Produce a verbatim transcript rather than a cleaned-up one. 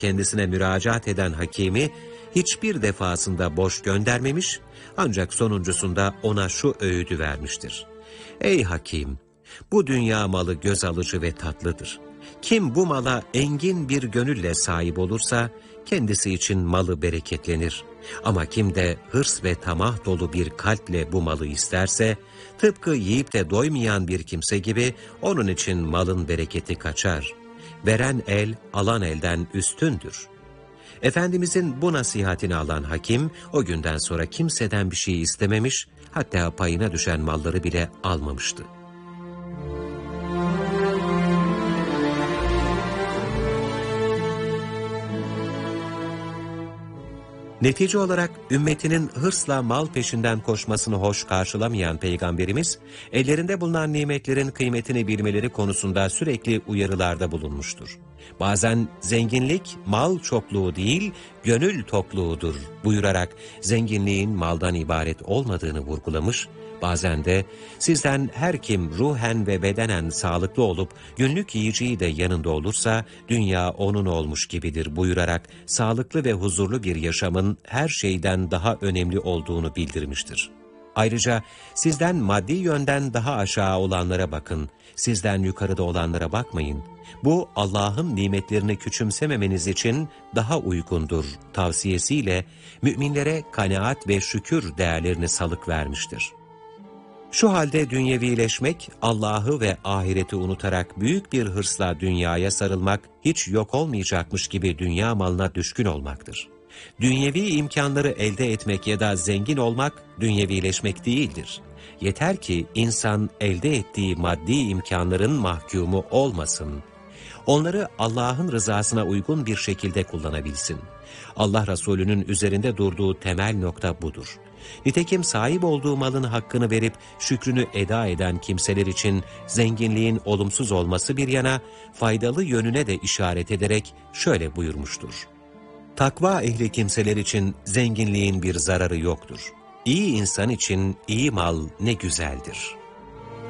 kendisine müracaat eden Hakim'i hiçbir defasında boş göndermemiş, ancak sonuncusunda ona şu öğüdü vermiştir. Ey Hakim! Bu dünya malı göz alıcı ve tatlıdır. Kim bu mala engin bir gönülle sahip olursa, kendisi için malı bereketlenir. Ama kim de hırs ve tamah dolu bir kalple bu malı isterse, tıpkı yiyip de doymayan bir kimse gibi onun için malın bereketi kaçar. Veren el, alan elden üstündür. Efendimizin bu nasihatini alan Hakim, o günden sonra kimseden bir şey istememiş, hatta payına düşen malları bile almamıştı. Netice olarak ümmetinin hırsla mal peşinden koşmasını hoş karşılamayan Peygamberimiz, ellerinde bulunan nimetlerin kıymetini bilmeleri konusunda sürekli uyarılarda bulunmuştur. Bazen zenginlik mal çokluğu değil, gönül tokluğudur buyurarak zenginliğin maldan ibaret olmadığını vurgulamış, bazen de sizden her kim ruhen ve bedenen sağlıklı olup günlük yiyeceği de yanında olursa dünya onun olmuş gibidir buyurarak sağlıklı ve huzurlu bir yaşamın her şeyden daha önemli olduğunu bildirmiştir. Ayrıca sizden maddi yönden daha aşağı olanlara bakın, sizden yukarıda olanlara bakmayın. Bu Allah'ın nimetlerini küçümsememeniz için daha uygundur tavsiyesiyle müminlere kanaat ve şükür değerlerini salık vermiştir. Şu halde dünyevileşmek, Allah'ı ve ahireti unutarak büyük bir hırsla dünyaya sarılmak, hiç yok olmayacakmış gibi dünya malına düşkün olmaktır. Dünyevi imkanları elde etmek ya da zengin olmak, dünyevileşmek değildir. Yeter ki insan elde ettiği maddi imkanların mahkumu olmasın. Onları Allah'ın rızasına uygun bir şekilde kullanabilsin. Allah Resulü'nün üzerinde durduğu temel nokta budur. Nitekim sahip olduğu malın hakkını verip şükrünü eda eden kimseler için zenginliğin olumsuz olması bir yana, faydalı yönüne de işaret ederek şöyle buyurmuştur. Takva ehli kimseler için zenginliğin bir zararı yoktur. İyi insan için iyi mal ne güzeldir.